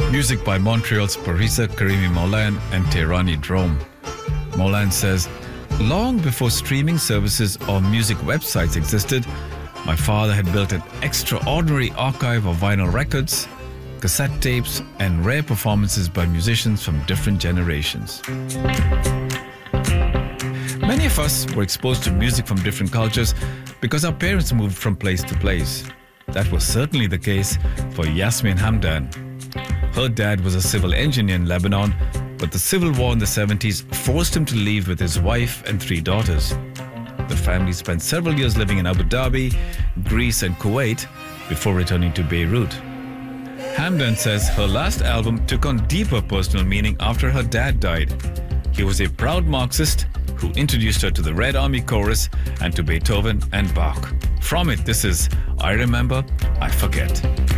Music by Montreal's Parisa Karimi Molan and Tehrani Drome. Molan says, long before streaming services or music websites existed, my father had built an extraordinary archive of vinyl records, cassette tapes, and rare performances by musicians from different generations. Many of us were exposed to music from different cultures because our parents moved from place to place. That was certainly the case for Yasmin Hamdan. Her dad was a civil engineer in Lebanon, but the civil war in the 70s forced him to leave with his wife and 3 daughters. The family spent several years living in Abu Dhabi, Greece and Kuwait before returning to Beirut. Hamdan says her last album took on deeper personal meaning after her dad died. He was a proud Marxist who introduced her to the Red Army Chorus and to Beethoven and Bach. From it, this is I Remember, I Forget.